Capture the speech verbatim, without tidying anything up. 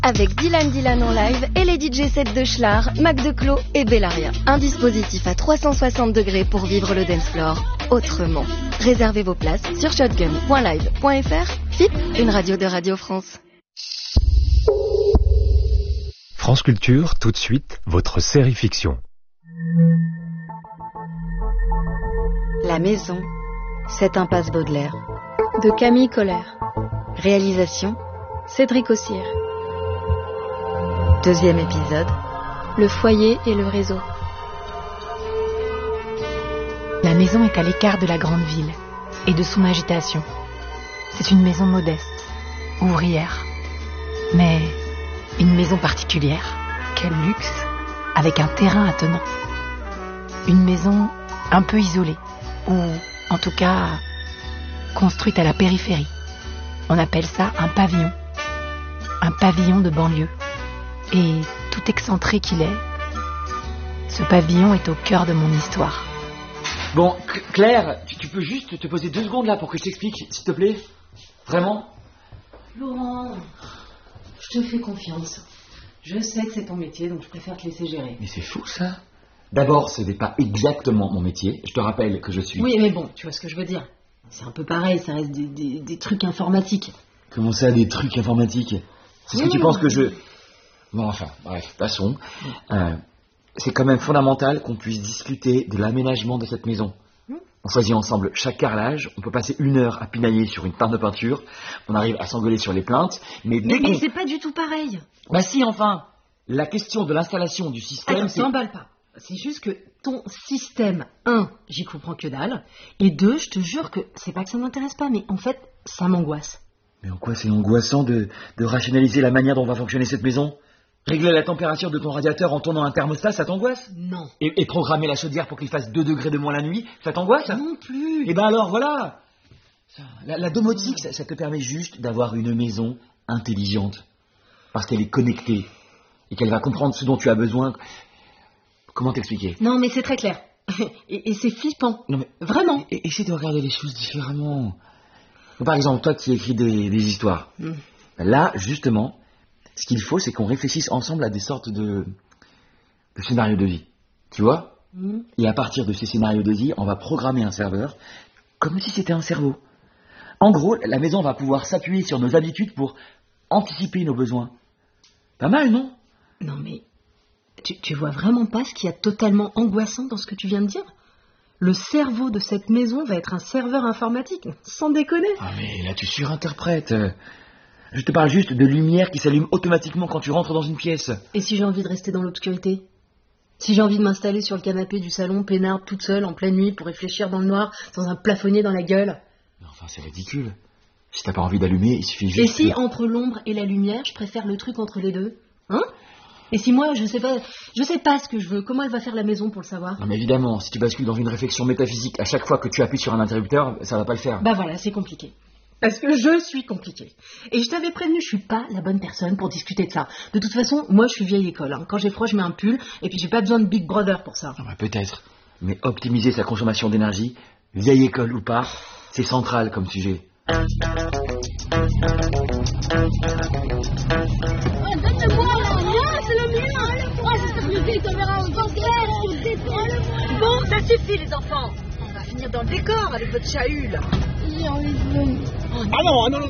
Avec Dylan Dylan en live et les D J sets de Schlar, Mac de Clos et Bellaria. Un dispositif à trois cent soixante degrés pour vivre le dance floor autrement. Réservez vos places sur shotgun point live point f r. F I P, une radio de Radio France. France Culture, tout de suite, votre série fiction. La maison, c'est impasse Baudelaire. De Camille Colère. Réalisation, Cédric Ossire. Deuxième épisode. Le foyer et le réseau. La maison est à l'écart de la grande ville et de son agitation. C'est une maison modeste, ouvrière, mais une maison particulière. Quel luxe, avec un terrain attenant. Une maison un peu isolée, ou en tout cas construite à la périphérie. On appelle ça un pavillon. Un pavillon de banlieue. Et tout excentré qu'il est, ce pavillon est au cœur de mon histoire. Bon, Claire, tu, tu peux juste te poser deux secondes là pour que je t'explique, s'il te plaît? Vraiment? Laurent, je te fais confiance. Je sais que c'est ton métier, donc je préfère te laisser gérer. Mais c'est fou ça. D'abord, ce n'est pas exactement mon métier. Je te rappelle que je suis... Oui, mais bon, tu vois ce que je veux dire. C'est un peu pareil, ça reste des, des, des trucs informatiques. Comment ça, des trucs informatiques? C'est ce que Mmh. tu penses que je... Bon, enfin, bref, passons. Euh, c'est quand même fondamental qu'on puisse discuter de l'aménagement de cette maison. Mmh. On choisit ensemble chaque carrelage, on peut passer une heure à pinailler sur une teinte de peinture, on arrive à s'engueuler sur les plaintes, mais dès Mais, mais qu'on... c'est pas du tout pareil. Bah si, enfin. La question de l'installation du système, Attends, c'est... t'emballe pas. C'est juste que ton système, un, j'y comprends que dalle, et deux, je te jure que c'est pas que ça m'intéresse pas, mais en fait, ça m'angoisse. Mais en quoi c'est angoissant de, de rationaliser la manière dont va fonctionner cette maison? Régler la température de ton radiateur en tournant un thermostat, ça t'angoisse? Non. Et, et programmer la chaudière pour qu'il fasse deux degrés de moins la nuit, ça t'angoisse? Non plus. Et ben alors, voilà. Ça, la, la domotique, ça, ça te permet juste d'avoir une maison intelligente. Parce qu'elle est connectée. Et qu'elle va comprendre ce dont tu as besoin. Comment t'expliquer? Non, mais c'est très clair. et, et c'est flippant. Non mais... Vraiment. Et, essaie de regarder les choses différemment. Par exemple, toi qui écris des, des histoires. Mm. Là, justement, ce qu'il faut, c'est qu'on réfléchisse ensemble à des sortes de, de scénarios de vie. Tu vois? Mm. Et à partir de ces scénarios de vie, on va programmer un serveur comme si c'était un cerveau. En gros, la maison va pouvoir s'appuyer sur nos habitudes pour anticiper nos besoins. Pas mal, non? Non, mais tu, tu vois vraiment pas ce qu'il y a totalement angoissant dans ce que tu viens de dire? Le cerveau de cette maison va être un serveur informatique, sans déconner. Ah mais là tu surinterprètes. Je te parle juste de lumière qui s'allume automatiquement quand tu rentres dans une pièce. Et si j'ai envie de rester dans l'obscurité? Si j'ai envie de m'installer sur le canapé du salon, peinarde, toute seule, en pleine nuit, pour réfléchir dans le noir, sans un plafonnier dans la gueule? Mais enfin c'est ridicule. Si t'as pas envie d'allumer, il suffit juste... Et si, de... entre l'ombre et la lumière, je préfère le truc entre les deux? Hein? Et si moi, je sais pas, je sais pas ce que je veux, comment elle va faire la maison pour le savoir? Non mais évidemment, si tu bascules dans une réflexion métaphysique à chaque fois que tu appuies sur un interrupteur, ça va pas le faire. Bah voilà, c'est compliqué. Parce que je suis compliquée. Et je t'avais prévenu, je suis pas la bonne personne pour discuter de ça. De toute façon, moi je suis vieille école. Hein. Quand j'ai froid, je mets un pull, et puis j'ai pas besoin de Big Brother pour ça. Ah bah peut-être. Mais optimiser sa consommation d'énergie, vieille école ou pas, c'est central comme sujet. Bon, ça suffit les enfants. On va finir dans le décor avec votre chahut là. Ah non, ah non, non.